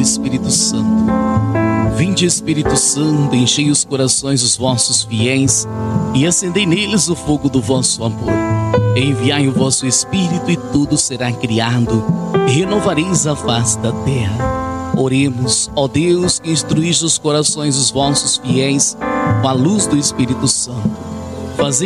Espírito Santo. Vinde, Espírito Santo, enchei os corações dos vossos fiéis e acendei neles o fogo do vosso amor. Enviai o vosso Espírito e tudo será criado, e renovareis a face da terra. Oremos, ó Deus, que instruís os corações dos vossos fiéis com a luz do Espírito Santo. Fazei